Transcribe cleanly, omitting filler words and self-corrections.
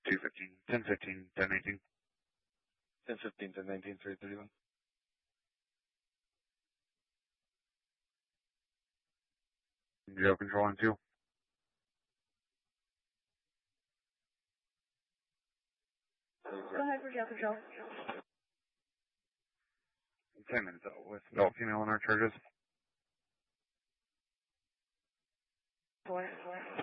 215, 1015, 1019. 1015, 1019, 331. Geo control on 2. Go ahead for Geo control. 10 minutes out with adult female on our charges. 4.